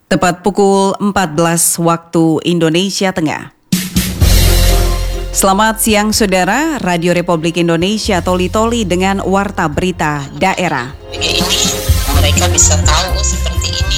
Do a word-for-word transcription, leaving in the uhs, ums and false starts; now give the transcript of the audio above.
Tepat pukul empat belas waktu Indonesia Tengah. Selamat siang saudara, Radio Republik Indonesia Toli-Toli dengan Warta Berita Daerah. Ini mereka bisa tahu seperti ini